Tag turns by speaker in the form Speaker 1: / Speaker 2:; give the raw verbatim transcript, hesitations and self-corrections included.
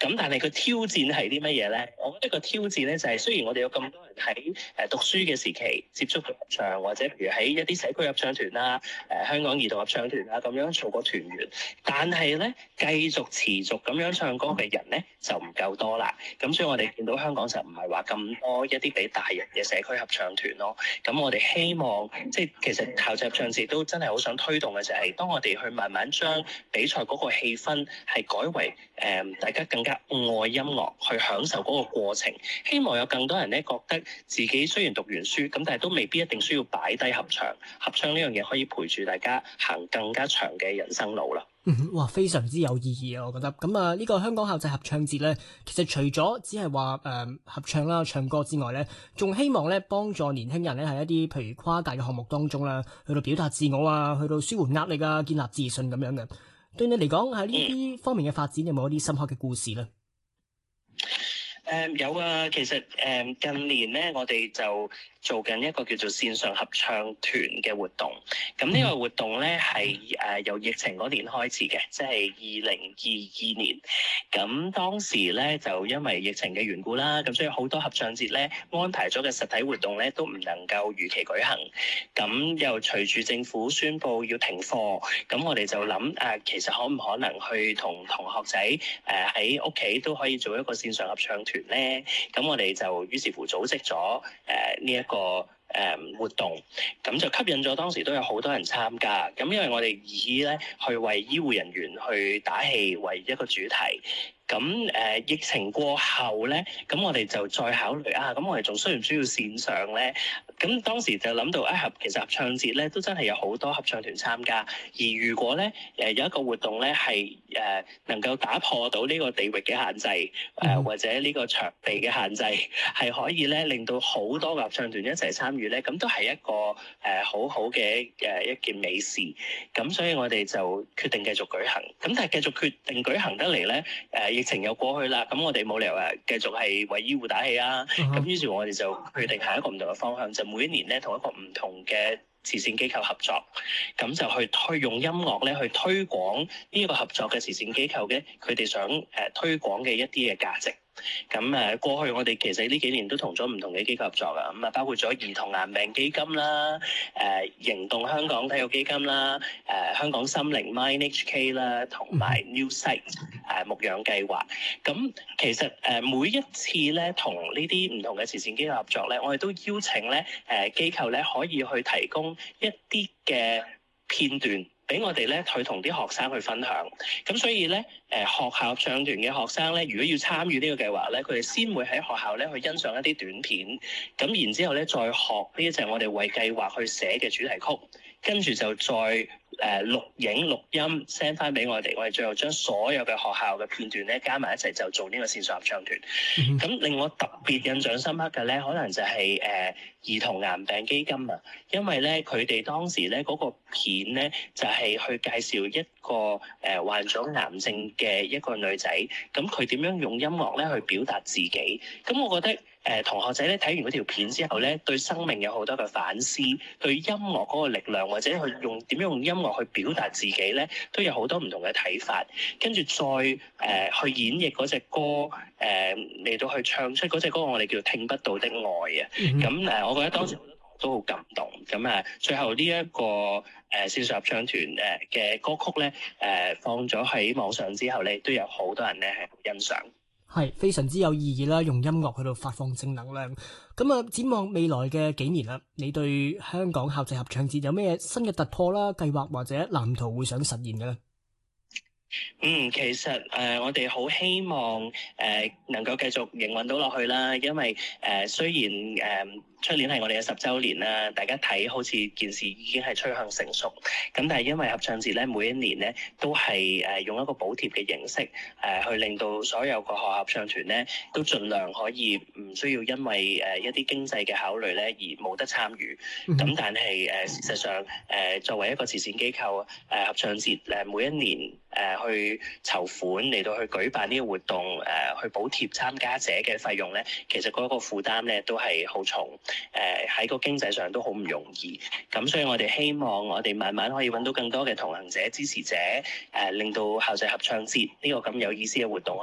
Speaker 1: 咁但係個挑戰係啲乜嘢咧？我覺得個挑戰咧就係雖然我哋有咁多人喺誒讀書嘅時期接觸合唱，或者譬如喺一啲社區合唱團啦、誒、呃、香港兒童合唱團啦咁樣做過團員，但係咧繼續持續咁樣唱歌嘅人咧就唔夠多啦。咁所以我哋見到香港就唔係話咁多一啲俾大人嘅社區合唱團咯。咁我哋希望即係其實校際合唱節都真係好想推動嘅就係、是、當我哋去慢慢將比賽嗰個氣氛係改為誒、呃、大家更加愛音樂，去享受嗰個過程。希望有更多人咧覺得自己雖然讀完書咁，但係都未必一定需要擺低合唱。合唱呢樣嘢可以陪住大家行更加長嘅人生路啦。
Speaker 2: 嗯，哇，非常之有意義啊！我覺得咁啊，呢個香港校際合唱節咧，其實除咗只係話誒合唱啦、唱歌之外咧，仲希望咧幫助年輕人咧喺一啲譬如跨大嘅項目當中啦，去到表達自我啊，去到舒緩壓力啊，建立自信咁樣嘅。對你嚟講喺呢啲方面嘅發展有冇一啲深刻嘅故事咧？
Speaker 1: 誒、嗯、有啊，其實誒、嗯、近年咧，我哋就做緊一個叫做線上合唱團嘅活動。咁呢個活動咧係誒由疫情嗰年開始嘅，即係二零二二年。咁當時咧就因為疫情嘅緣故啦，咁所以好多合唱節咧安排咗嘅實體活動咧都唔能夠如期舉行。咁又隨住政府宣布要停課，咁我哋就諗啊，其實可唔可能去同同學仔誒喺屋企都可以做一個線上合唱團咧？咁我哋就於是乎組織咗誒呢一個誒、呃、活動，咁就吸引咗當時都有好多人參加。咁因為我哋以咧去為醫護人員去打氣為一個主題。咁誒、呃、疫情過後咧，咁我哋就再考慮啊，咁我哋仲需唔需要線上咧？咁當時就諗到啊，合其實合唱節咧都真係有好多合唱團參加，而如果咧誒、呃、有一個活動咧係誒能夠打破到呢個地域嘅限制，誒、呃、或者呢個場地嘅限制，係可以咧令到好多合唱團一齊參與咧，咁都係一個誒、呃、好好嘅誒一件美事。咁所以我哋就決定繼續舉行。咁但係繼續決定舉行得嚟咧，誒、呃。疫情又過去啦，咁我哋冇理由誒繼續係為醫護打氣啊！咁、uh-huh. 於是我哋就決定行一個唔同嘅方向，就每一年咧同一個唔同嘅慈善機構合作，咁就去推用音樂咧去推廣呢個合作嘅慈善機構嘅佢哋想誒推廣嘅一啲嘅價值。咁誒過去我哋其實呢幾年都同咗唔同嘅機構合作啊，咁啊包括咗兒童癌病基金啦、誒凝動香港體育基金啦、誒香港心靈 Mind H K 啦，同埋 New Sight 誒牧養計劃。咁其實誒每一次咧同呢啲唔同嘅慈善機構合作咧，我哋都邀請咧誒機構咧可以去提供一啲嘅片段，俾我哋咧去同啲學生去分享。咁所以咧誒學校唱團嘅學生咧，如果要參與呢個計劃咧，佢哋先會喺學校咧去欣賞一啲短片，咁然之後咧再學呢一隻我哋為計劃去寫嘅主題曲，跟住就再誒、呃、錄影錄音 send 翻俾我哋，我哋最後將所有嘅學校嘅片段咧加埋一齊就做呢個線上合唱團。咁、嗯、令我特別印象深刻嘅咧，可能就係、是、誒、呃、兒童癌病基金啊，因為咧佢哋當時咧嗰、那個片咧就係、是、去介紹一個誒、呃、患咗癌症嘅一個女仔，咁佢點樣用音樂咧去表達自己。咁我覺得誒、呃、同學仔咧睇完嗰條片之後咧，對生命有好多嘅反思，對音樂嗰個力量或者去用點樣用音樂去表達自己咧，都有好多唔同嘅睇法。跟住再誒、呃、去演繹嗰隻歌，誒、呃、嚟到去唱出嗰隻歌，我哋叫聽不到的愛啊。咁、嗯、誒、呃，我覺得當時好多同學都好感動。咁啊，最後呢、這、一個誒線上合唱團誒嘅歌曲咧，誒、呃、放咗喺網上之後咧，都有好多人咧係好欣賞。
Speaker 2: 係非常之有意義啦，用音樂去到發放正能量。咁啊，展望未來嘅幾年啦，你對香港校際合唱節有咩新嘅突破啦、計劃或者藍圖會想實現嘅咧？
Speaker 1: 嗯，其實誒、呃，我哋好希望誒、呃、能夠繼續營運到落去啦，因為誒、呃、雖然誒出、呃、年係我哋嘅十週年啦，大家睇好似件事已經係趨向成熟，咁但係因為合唱節咧每一年咧都係誒、呃、用一個補貼嘅形式誒、呃、去令到所有個學校合唱團咧都盡量可以唔需要因為誒、呃、一啲經濟嘅考慮咧而冇得參與。咁、嗯、但係誒、呃、事實上誒、呃、作為一個慈善機構誒、呃、合唱節誒、呃、每一年誒、呃去籌款嚟到去舉辦呢個活動，誒、呃、去補貼參加者嘅費用咧，其實嗰個負擔咧都係好重，誒、呃、喺個經濟上都好唔容易。咁所以我哋希望我哋慢慢可以揾到更多嘅同行者、支持者，誒、呃、令到校際合唱節呢個咁有意思嘅活動